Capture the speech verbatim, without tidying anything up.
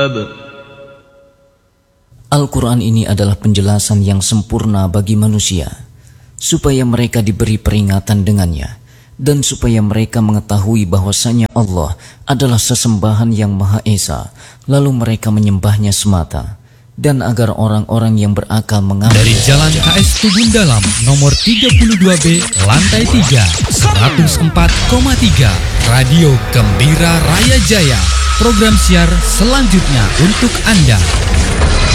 الألباب. Al-Quran ini adalah penjelasan yang sempurna bagi manusia, supaya mereka diberi peringatan dengannya, dan supaya mereka mengetahui bahwasanya Allah adalah sesembahan yang Maha Esa, lalu mereka menyembahnya semata, dan agar orang-orang yang berakal mengambil. Dari Jalan K S Tubun Dalam, nomor tiga puluh dua B, lantai tiga, seratus empat koma tiga, Radio Gembira Raya Jaya. Program siar selanjutnya untuk Anda.